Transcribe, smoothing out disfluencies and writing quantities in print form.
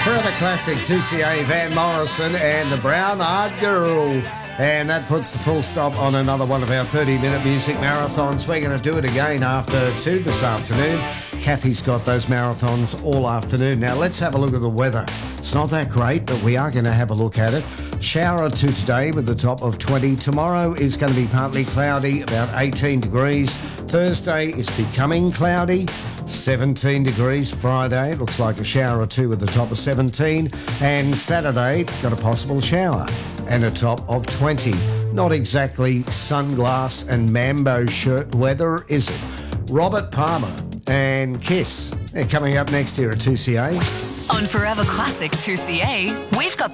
Forever Classic, 2CA, Van Morrison and the Brown Eyed Girl. And that puts the full stop on another one of our 30-minute music marathons. We're going to do it again after 2 this afternoon. Kathy's got those marathons all afternoon. Now, let's have a look at the weather. It's not that great, but we are going to have a look at it. Shower or two today with the top of 20. Tomorrow is going to be partly cloudy, about 18 degrees. Thursday is becoming cloudy, 17 degrees. Friday looks like a shower or two with the top of 17. And Saturday, got a possible shower and a top of 20. Not exactly sunglass and mambo shirt weather, is it? Robert Palmer and Kiss. They're coming up next here at 2CA. On Forever Classic 2CA, we've got